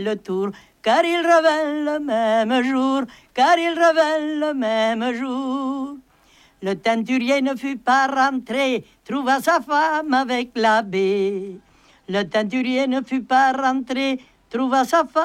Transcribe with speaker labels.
Speaker 1: le tour, car il revint le même jour, car il revint le même jour. Le teinturier ne fut pas rentré, trouva sa femme avec l'abbé. Le teinturier ne fut pas rentré, trouva sa femme